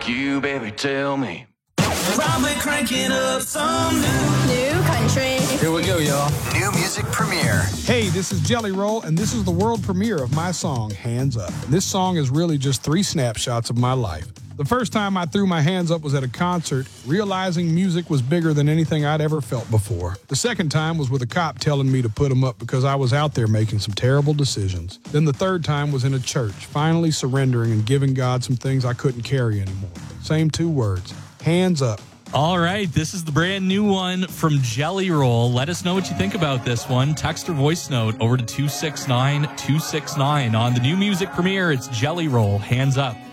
You, baby, tell me. Probably cranking up some new country. Here we go, y'all. New music premiere. Hey, this is Jelly Roll, and this is the world premiere of my song, Hands Up. This song is really just 3 snapshots of my life. The first time I threw my hands up was at a concert, realizing music was bigger than anything I'd ever felt before. The second time was with a cop telling me to put them up because I was out there making some terrible decisions. Then the third time was in a church, finally surrendering and giving God some things I couldn't carry anymore. Same 2 words, hands up. All right, this is the brand new one from Jelly Roll. Let us know what you think about this one. Text or voice note over to 269-269. On the new music premiere, it's Jelly Roll, Hands Up.